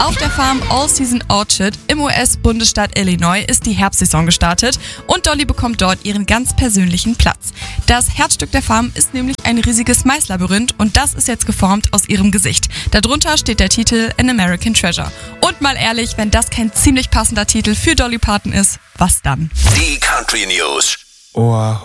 Auf der Farm All Season Orchard im US-Bundesstaat Illinois ist die Herbstsaison gestartet und Dolly bekommt dort ihren ganz persönlichen Platz. Das Herzstück der Farm ist nämlich ein riesiges Maislabyrinth und das ist jetzt geformt aus ihrem Gesicht. Darunter steht der Titel An American Treasure. Und mal ehrlich, wenn das kein ziemlich passender Titel für Dolly Parton ist, was dann? Die Country News. Oahu.